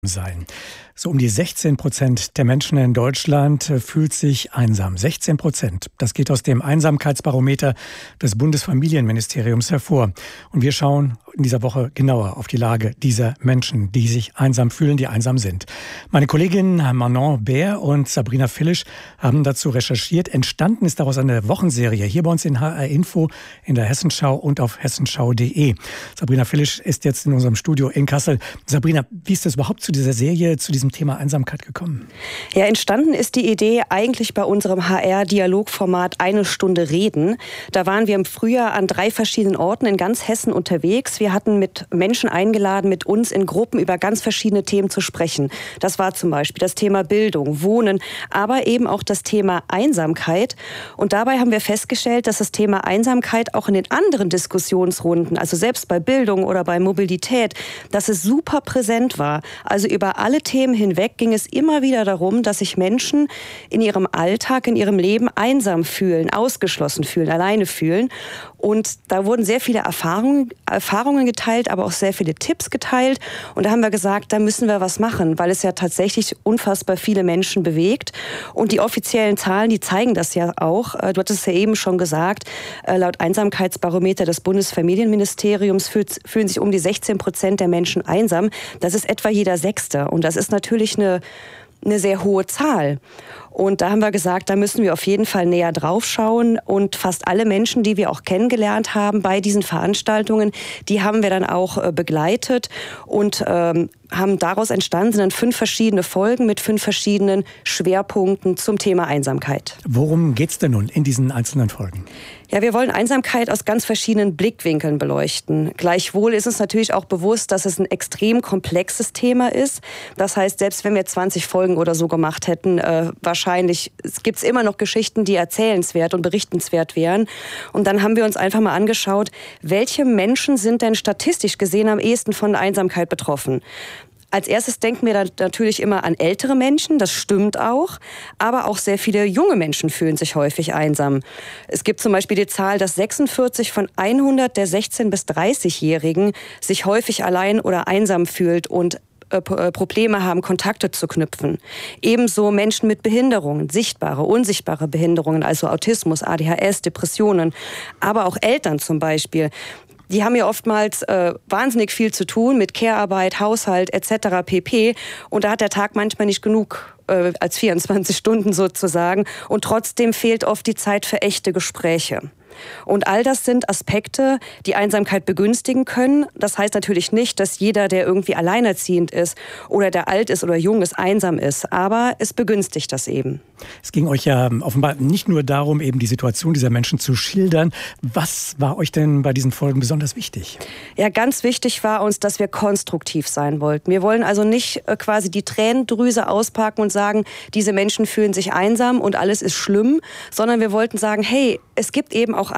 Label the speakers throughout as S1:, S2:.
S1: sein. So um die 16% der Menschen in Deutschland fühlt sich einsam. 16%. Das geht aus dem Einsamkeitsbarometer des Bundesfamilienministeriums hervor. Und wir schauen in dieser Woche genauer auf die Lage dieser Menschen, die sich einsam fühlen, die einsam sind. Meine Kolleginnen Manon Bär und Sabrina Fillisch haben dazu recherchiert. Entstanden ist daraus eine Wochenserie hier bei uns in HR Info, in der Hessenschau und auf hessenschau.de. Sabrina Fillisch ist jetzt in unserem Studio in Kassel. Sabrina, wie ist es überhaupt zu dieser Serie, zu diesem Thema Einsamkeit gekommen?
S2: Ja, entstanden ist die Idee eigentlich bei unserem HR-Dialogformat Eine Stunde Reden. Da waren wir im Frühjahr an 3 verschiedenen Orten in ganz Hessen unterwegs. Wir hatten mit Menschen eingeladen, mit uns in Gruppen über ganz verschiedene Themen zu sprechen. Das war zum Beispiel das Thema Bildung, Wohnen, aber eben auch das Thema Einsamkeit. Und dabei haben wir festgestellt, dass das Thema Einsamkeit auch in den anderen Diskussionsrunden, also selbst bei Bildung oder bei Mobilität, dass es super präsent war. Also über alle Themen hinweg ging es immer wieder darum, dass sich Menschen in ihrem Alltag, in ihrem Leben einsam fühlen, ausgeschlossen fühlen, alleine fühlen. Und da wurden sehr viele Erfahrungen geteilt, aber auch sehr viele Tipps geteilt. Und da haben wir gesagt, da müssen wir was machen, weil es ja tatsächlich unfassbar viele Menschen bewegt. Und die offiziellen Zahlen, die zeigen das ja auch. Du hattest es ja eben schon gesagt, laut Einsamkeitsbarometer des Bundesfamilienministeriums fühlen sich um die 16% der Menschen einsam. Das ist etwa jeder Sechste. Und das ist natürlich eine sehr hohe Zahl. Und da haben wir gesagt, da müssen wir auf jeden Fall näher drauf schauen. Und fast alle Menschen, die wir auch kennengelernt haben bei diesen Veranstaltungen, die haben wir dann auch begleitet und haben daraus entstanden, sind dann 5 verschiedene Folgen mit 5 verschiedenen Schwerpunkten zum Thema Einsamkeit.
S1: Worum geht's denn nun in diesen einzelnen Folgen?
S2: Ja, wir wollen Einsamkeit aus ganz verschiedenen Blickwinkeln beleuchten. Gleichwohl ist uns natürlich auch bewusst, dass es ein extrem komplexes Thema ist. Das heißt, selbst wenn wir 20 Folgen oder so gemacht hätten, wahrscheinlich gibt es immer noch Geschichten, die erzählenswert und berichtenswert wären. Und dann haben wir uns einfach mal angeschaut, welche Menschen sind denn statistisch gesehen am ehesten von Einsamkeit betroffen? Als erstes denken wir dann natürlich immer an ältere Menschen, das stimmt auch, aber auch sehr viele junge Menschen fühlen sich häufig einsam. Es gibt zum Beispiel die Zahl, dass 46 von 100 der 16- bis 30-Jährigen sich häufig allein oder einsam fühlt und Probleme haben, Kontakte zu knüpfen. Ebenso Menschen mit Behinderungen, sichtbare, unsichtbare Behinderungen, also Autismus, ADHS, Depressionen, aber auch Eltern zum Beispiel. Die haben ja oftmals wahnsinnig viel zu tun mit Care-Arbeit, Haushalt etc. pp. Und da hat der Tag manchmal nicht genug als 24 Stunden sozusagen. Und trotzdem fehlt oft die Zeit für echte Gespräche. Und all das sind Aspekte, die Einsamkeit begünstigen können. Das heißt natürlich nicht, dass jeder, der irgendwie alleinerziehend ist oder der alt ist oder jung ist, einsam ist. Aber es begünstigt das eben.
S1: Es ging euch ja offenbar nicht nur darum, eben die Situation dieser Menschen zu schildern. Was war euch denn bei diesen Folgen besonders wichtig?
S2: Ja, ganz wichtig war uns, dass wir konstruktiv sein wollten. Wir wollen also nicht quasi die Tränendrüse auspacken und sagen, diese Menschen fühlen sich einsam und alles ist schlimm, sondern wir wollten sagen, hey, es gibt eben auch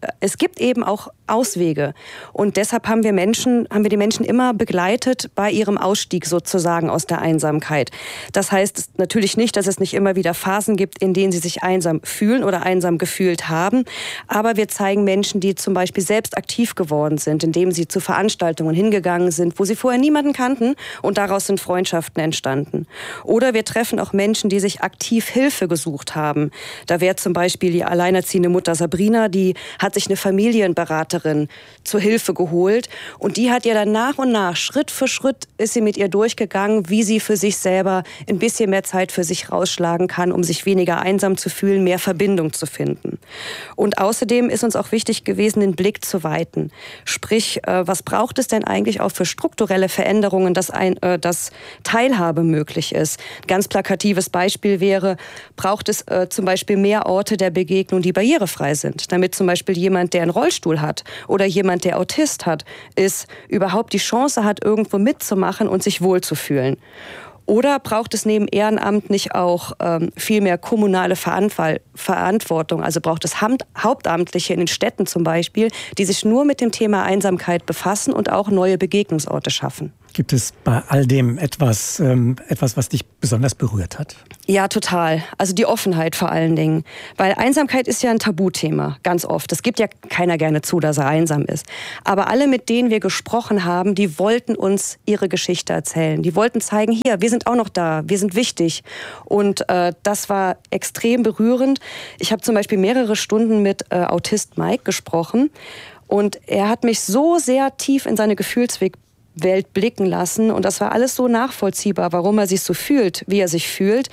S2: Auswege. Und deshalb haben wir die Menschen immer begleitet bei ihrem Ausstieg sozusagen aus der Einsamkeit. Das heißt natürlich nicht, dass es nicht immer wieder Phasen gibt, in denen sie sich einsam fühlen oder einsam gefühlt haben. Aber wir zeigen Menschen, die zum Beispiel selbst aktiv geworden sind, indem sie zu Veranstaltungen hingegangen sind, wo sie vorher niemanden kannten und daraus sind Freundschaften entstanden. Oder wir treffen auch Menschen, die sich aktiv Hilfe gesucht haben. Da wäre zum Beispiel die alleinerziehende Mutter Sabrina, die hat sich eine Familienberaterin zur Hilfe geholt und die hat ja dann nach und nach, Schritt für Schritt ist sie mit ihr durchgegangen, wie sie für sich selber ein bisschen mehr Zeit für sich rausschlagen kann, um sich weniger einsam zu fühlen, mehr Verbindung zu finden. Und außerdem ist uns auch wichtig gewesen, den Blick zu weiten. Sprich, was braucht es denn eigentlich auch für strukturelle Veränderungen, dass Teilhabe möglich ist? Ein ganz plakatives Beispiel wäre, braucht es zum Beispiel mehr Orte der Begegnung, die barrierefrei sind, damit zum Beispiel jemand, der einen Rollstuhl hat oder jemand, der Autist hat, überhaupt die Chance hat, irgendwo mitzumachen und sich wohlzufühlen. Oder braucht es neben Ehrenamt nicht auch viel mehr kommunale Verantwortung? Also braucht es Hauptamtliche in den Städten zum Beispiel, die sich nur mit dem Thema Einsamkeit befassen und auch neue Begegnungsorte schaffen.
S1: Gibt es bei all dem etwas, was dich besonders berührt hat?
S2: Ja, total. Also die Offenheit vor allen Dingen. Weil Einsamkeit ist ja ein Tabuthema, ganz oft. Es gibt ja keiner gerne zu, dass er einsam ist. Aber alle, mit denen wir gesprochen haben, die wollten uns ihre Geschichte erzählen. Die wollten zeigen, hier, wir sind auch noch da, wir sind wichtig. Und das war extrem berührend. Ich habe zum Beispiel mehrere Stunden mit Autist Mike gesprochen. Und er hat mich so sehr tief in seine Gefühlswelt blicken lassen. Und das war alles so nachvollziehbar, warum er sich so fühlt, wie er sich fühlt.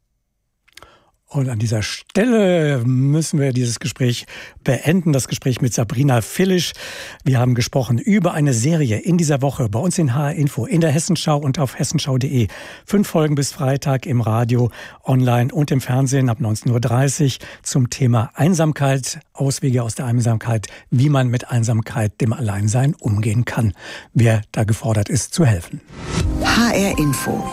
S1: Und an dieser Stelle müssen wir dieses Gespräch beenden, das Gespräch mit Sabrina Villisch. Wir haben gesprochen über eine Serie in dieser Woche bei uns in HR Info, in der Hessenschau und auf hessenschau.de. 5 Folgen bis Freitag im Radio, online und im Fernsehen ab 19.30 Uhr zum Thema Einsamkeit, Auswege aus der Einsamkeit, wie man mit Einsamkeit, dem Alleinsein umgehen kann. Wer da gefordert ist, zu helfen.
S3: HR Info.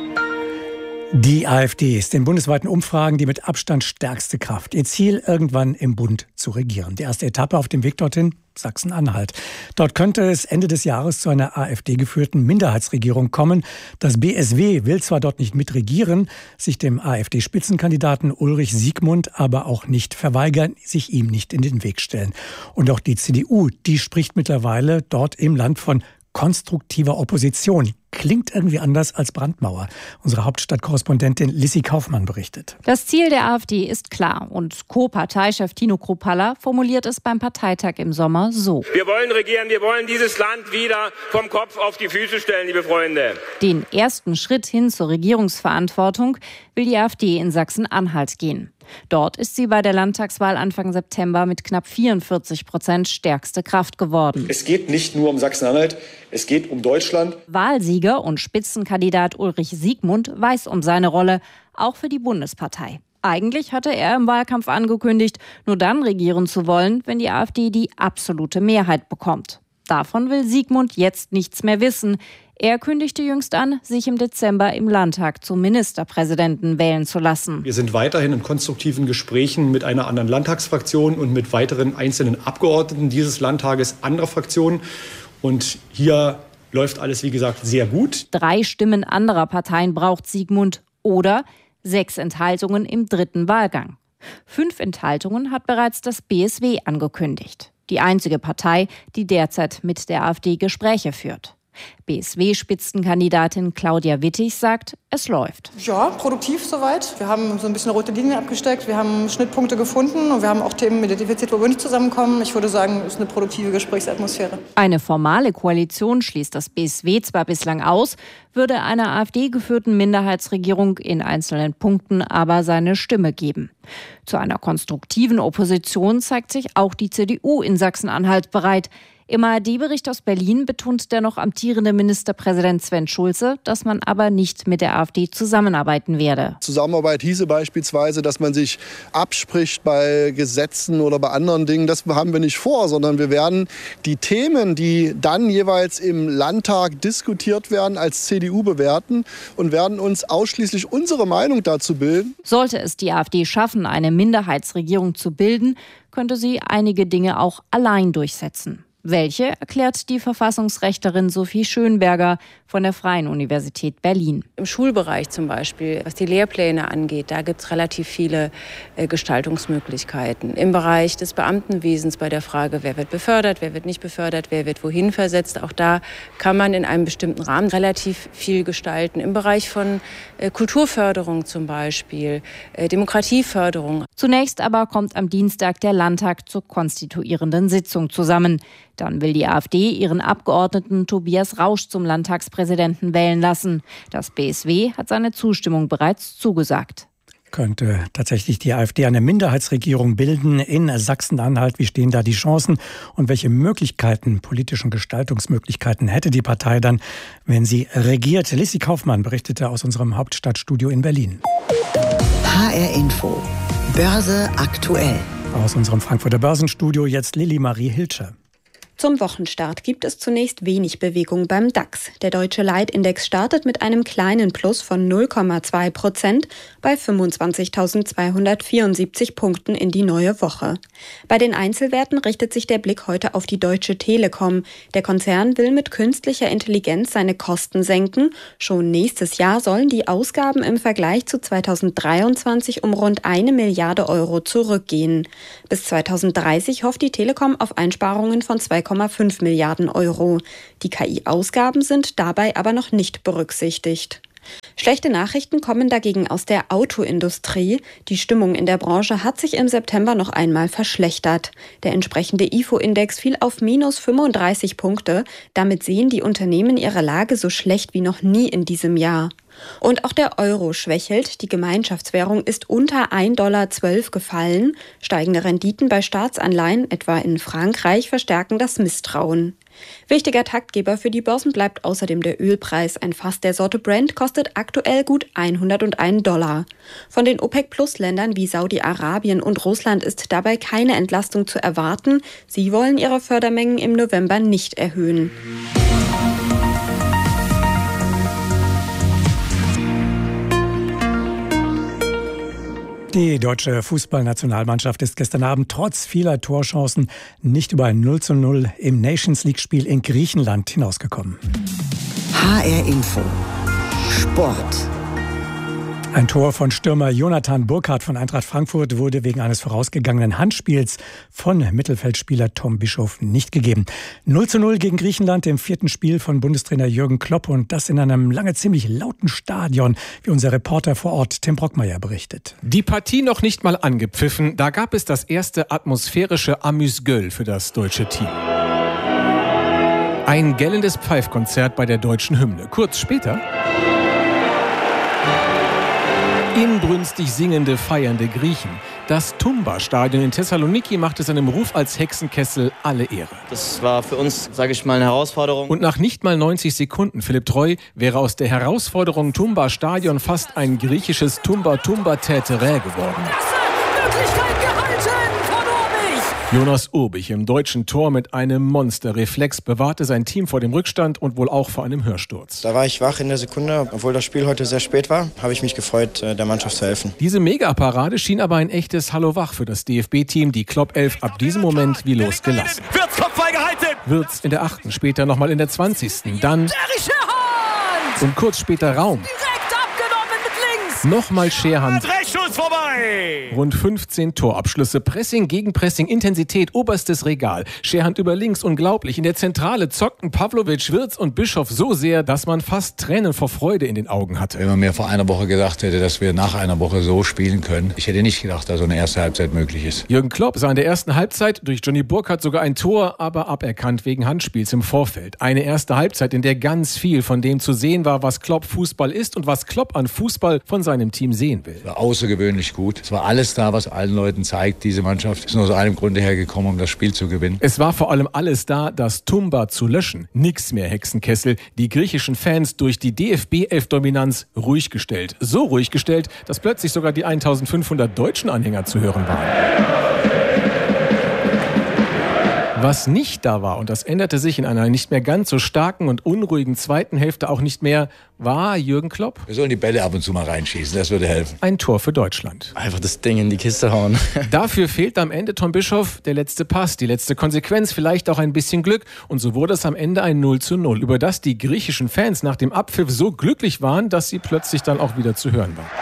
S1: Die AfD ist in bundesweiten Umfragen die mit Abstand stärkste Kraft. Ihr Ziel, irgendwann im Bund zu regieren. Die erste Etappe auf dem Weg dorthin, Sachsen-Anhalt. Dort könnte es Ende des Jahres zu einer AfD-geführten Minderheitsregierung kommen. Das BSW will zwar dort nicht mitregieren, sich dem AfD-Spitzenkandidaten Ulrich Siegmund aber auch nicht verweigern, sich ihm nicht in den Weg stellen. Und auch die CDU, die spricht mittlerweile dort im Land von konstruktiver Opposition. Klingt irgendwie anders als Brandmauer. Unsere Hauptstadtkorrespondentin Lissi Kaufmann berichtet.
S4: Das Ziel der AfD ist klar und Co-Parteichef Tino Kruppalla formuliert es beim Parteitag im Sommer so.
S5: Wir wollen regieren, wir wollen dieses Land wieder vom Kopf auf die Füße stellen, liebe Freunde.
S4: Den ersten Schritt hin zur Regierungsverantwortung will die AfD in Sachsen-Anhalt gehen. Dort ist sie bei der Landtagswahl Anfang September mit knapp 44% stärkste Kraft geworden.
S6: Es geht nicht nur um Sachsen-Anhalt, es geht um Deutschland.
S4: Wahlsieger und Spitzenkandidat Ulrich Siegmund weiß um seine Rolle, auch für die Bundespartei. Eigentlich hatte er im Wahlkampf angekündigt, nur dann regieren zu wollen, wenn die AfD die absolute Mehrheit bekommt. Davon will Siegmund jetzt nichts mehr wissen. Er kündigte jüngst an, sich im Dezember im Landtag zum Ministerpräsidenten wählen zu lassen.
S6: Wir sind weiterhin in konstruktiven Gesprächen mit einer anderen Landtagsfraktion und mit weiteren einzelnen Abgeordneten dieses Landtages anderer Fraktionen. Und hier läuft alles, wie gesagt, sehr gut. 3
S4: Stimmen anderer Parteien braucht Siegmund oder 6 Enthaltungen im 3. Wahlgang. 5 Enthaltungen hat bereits das BSW angekündigt. Die einzige Partei, die derzeit mit der AfD Gespräche führt. BSW-Spitzenkandidatin Claudia Wittig sagt, es läuft.
S7: Ja, produktiv soweit. Wir haben so ein bisschen rote Linien abgesteckt, wir haben Schnittpunkte gefunden und wir haben auch Themen identifiziert, wo wir nicht zusammenkommen. Ich würde sagen, es ist eine produktive Gesprächsatmosphäre.
S4: Eine formale Koalition schließt das BSW zwar bislang aus, würde einer AfD-geführten Minderheitsregierung in einzelnen Punkten aber seine Stimme geben. Zu einer konstruktiven Opposition zeigt sich auch die CDU in Sachsen-Anhalt bereit. Im ARD-Bericht aus Berlin betont der noch amtierende Ministerpräsident Sven Schulze, dass man aber nicht mit der AfD zusammenarbeiten werde.
S8: Zusammenarbeit hieße beispielsweise, dass man sich abspricht bei Gesetzen oder bei anderen Dingen. Das haben wir nicht vor, sondern wir werden die Themen, die dann jeweils im Landtag diskutiert werden, als CDU bewerten und werden uns ausschließlich unsere Meinung dazu bilden.
S4: Sollte es die AfD schaffen, eine Minderheitsregierung zu bilden, könnte sie einige Dinge auch allein durchsetzen. Welche, erklärt die Verfassungsrechtlerin Sophie Schönberger von der Freien Universität Berlin.
S9: Im Schulbereich zum Beispiel, was die Lehrpläne angeht, da gibt es relativ viele Gestaltungsmöglichkeiten. Im Bereich des Beamtenwesens bei der Frage, wer wird befördert, wer wird nicht befördert, wer wird wohin versetzt, auch da kann man in einem bestimmten Rahmen relativ viel gestalten. Im Bereich von Kulturförderung zum Beispiel, Demokratieförderung.
S4: Zunächst aber kommt am Dienstag der Landtag zur konstituierenden Sitzung zusammen. Dann will die AfD ihren Abgeordneten Tobias Rausch zum Landtagspräsidenten wählen lassen. Das BSW hat seine Zustimmung bereits zugesagt.
S1: Könnte tatsächlich die AfD eine Minderheitsregierung bilden in Sachsen-Anhalt? Wie stehen da die Chancen? Und welche Möglichkeiten, politischen Gestaltungsmöglichkeiten hätte die Partei dann, wenn sie regiert? Lissi Kaufmann berichtete aus unserem Hauptstadtstudio in Berlin.
S3: HR Info. Börse aktuell.
S1: Aus unserem Frankfurter Börsenstudio jetzt Lilli Marie Hilscher.
S10: Zum Wochenstart gibt es zunächst wenig Bewegung beim DAX. Der deutsche Leitindex startet mit einem kleinen Plus von 0,2% bei 25.274 Punkten in die neue Woche. Bei den Einzelwerten richtet sich der Blick heute auf die Deutsche Telekom. Der Konzern will mit künstlicher Intelligenz seine Kosten senken. Schon nächstes Jahr sollen die Ausgaben im Vergleich zu 2023 um rund 1 Milliarde Euro zurückgehen. Bis 2030 hofft die Telekom auf Einsparungen von 2,5 Milliarden Euro. Die KI-Ausgaben sind dabei aber noch nicht berücksichtigt. Schlechte Nachrichten kommen dagegen aus der Autoindustrie. Die Stimmung in der Branche hat sich im September noch einmal verschlechtert. Der entsprechende IFO-Index fiel auf minus 35 Punkte. Damit sehen die Unternehmen ihre Lage so schlecht wie noch nie in diesem Jahr. Und auch der Euro schwächelt. Die Gemeinschaftswährung ist unter 1,12 Dollar gefallen. Steigende Renditen bei Staatsanleihen, etwa in Frankreich, verstärken das Misstrauen. Wichtiger Taktgeber für die Börsen bleibt außerdem der Ölpreis. Ein Fass der Sorte Brent kostet aktuell gut 101 $. Von den OPEC-Plus-Ländern wie Saudi-Arabien und Russland ist dabei keine Entlastung zu erwarten. Sie wollen ihre Fördermengen im November nicht erhöhen.
S1: Die deutsche Fußballnationalmannschaft ist gestern Abend trotz vieler Torchancen nicht über ein 0:0 im Nations-League-Spiel in Griechenland hinausgekommen.
S3: HR Info. Sport.
S1: Ein Tor von Stürmer Jonathan Burkhardt von Eintracht Frankfurt wurde wegen eines vorausgegangenen Handspiels von Mittelfeldspieler Tom Bischoff nicht gegeben. 0:0 gegen Griechenland im 4. Spiel von Bundestrainer Jürgen Klopp und das in einem lange ziemlich lauten Stadion, wie unser Reporter vor Ort Tim Brockmeier berichtet.
S11: Die Partie noch nicht mal angepfiffen, da gab es das erste atmosphärische Amüs-Gueule für das deutsche Team. Ein gellendes Pfeifkonzert bei der deutschen Hymne. Kurz später inbrünstig singende, feiernde Griechen. Das Tumba-Stadion in Thessaloniki machte seinem Ruf als Hexenkessel alle Ehre.
S12: Das war für uns, sage ich mal, eine Herausforderung.
S11: Und nach nicht mal 90 Sekunden, Philipp Treu, wäre aus der Herausforderung Tumba-Stadion fast ein griechisches Tumba-Tumba-Täterä geworden. Jonas Urbich im deutschen Tor mit einem Monsterreflex bewahrte sein Team vor dem Rückstand und wohl auch vor einem Hörsturz.
S13: Da war ich wach in der Sekunde. Obwohl das Spiel heute sehr spät war, habe ich mich gefreut, der Mannschaft zu helfen.
S11: Diese Megaparade schien aber ein echtes Hallo-Wach für das DFB-Team. Die Klopp-Elf ab diesem Moment wie losgelassen.
S14: Wirtz Kopfball gehalten!
S11: Wirtz in der 8., später nochmal in der 20., dann und kurz später Raum.
S14: Direkt abgenommen mit links!
S11: Nochmal Scherhand.
S14: Schuss vorbei!
S11: Rund 15 Torabschlüsse, Pressing gegen Pressing, Intensität, oberstes Regal. Scherhand über links, unglaublich. In der Zentrale zockten Pavlovic, Wirtz und Bischoff so sehr, dass man fast Tränen vor Freude in den Augen hatte.
S15: Wenn man mir vor einer Woche gedacht hätte, dass wir nach einer Woche so spielen können, ich hätte nicht gedacht, dass so eine erste Halbzeit möglich ist.
S11: Jürgen Klopp sah in der ersten Halbzeit durch Johnny Burkhardt sogar ein Tor, aber aberkannt wegen Handspiels im Vorfeld. Eine erste Halbzeit, in der ganz viel von dem zu sehen war, was Klopp Fußball ist und was Klopp an Fußball von seinem Team sehen will.
S15: Außergewöhnlich gut. Es war alles da, was allen Leuten zeigt, diese Mannschaft ist nur aus einem Grunde hergekommen, um das Spiel zu gewinnen.
S11: Es war vor allem alles da, das Tumba zu löschen. Nix mehr Hexenkessel. Die griechischen Fans durch die DFB-11-Dominanz ruhig gestellt. So ruhig gestellt, dass plötzlich sogar die 1500 deutschen Anhänger zu hören waren. Was nicht da war, und das änderte sich in einer nicht mehr ganz so starken und unruhigen zweiten Hälfte auch nicht mehr, war Jürgen Klopp.
S15: Wir sollen die Bälle ab und zu mal reinschießen, das würde helfen.
S11: Ein Tor für Deutschland.
S12: Einfach das Ding in die Kiste hauen.
S11: Dafür fehlt am Ende Tom Bischoff der letzte Pass, die letzte Konsequenz, vielleicht auch ein bisschen Glück. Und so wurde es am Ende ein 0:0, über das die griechischen Fans nach dem Abpfiff so glücklich waren, dass sie plötzlich dann auch wieder zu hören waren.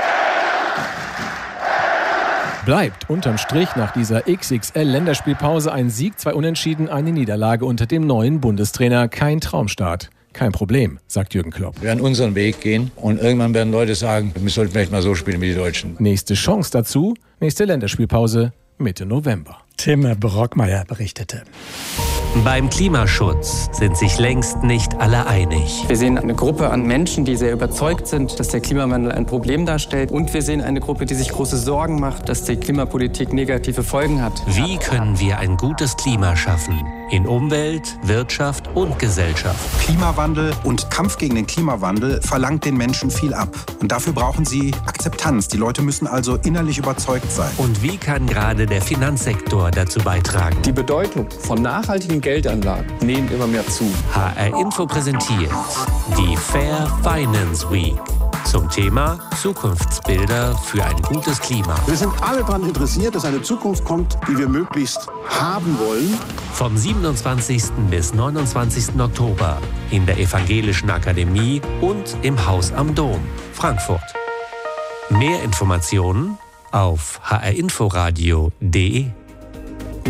S11: Bleibt unterm Strich nach dieser XXL-Länderspielpause ein Sieg, 2 Unentschieden, eine Niederlage unter dem neuen Bundestrainer. Kein Traumstart. Kein Problem, sagt Jürgen Klopp.
S15: Wir werden unseren Weg gehen und irgendwann werden Leute sagen, wir sollten vielleicht mal so spielen wie die Deutschen.
S11: Nächste Chance dazu, nächste Länderspielpause Mitte November.
S1: Tim Brockmeier berichtete.
S16: Beim Klimaschutz sind sich längst nicht alle einig.
S17: Wir sehen eine Gruppe an Menschen, die sehr überzeugt sind, dass der Klimawandel ein Problem darstellt. Und wir sehen eine Gruppe, die sich große Sorgen macht, dass die Klimapolitik negative Folgen hat.
S16: Wie können wir ein gutes Klima schaffen in Umwelt, Wirtschaft und Gesellschaft.
S18: Klimawandel und Kampf gegen den Klimawandel verlangt den Menschen viel ab. Und dafür brauchen sie Akzeptanz. Die Leute müssen also innerlich überzeugt sein.
S16: Und wie kann gerade der Finanzsektor dazu beitragen?
S17: Die Bedeutung von nachhaltigen Geldanlagen nehmen immer mehr zu.
S16: HR Info präsentiert die Fair Finance Week. Zum Thema Zukunftsbilder für ein gutes Klima.
S19: Wir sind alle daran interessiert, dass eine Zukunft kommt, die wir möglichst haben wollen.
S16: Vom 27. bis 29. Oktober in der Evangelischen Akademie und im Haus am Dom, Frankfurt. Mehr Informationen auf hrinforadio.de.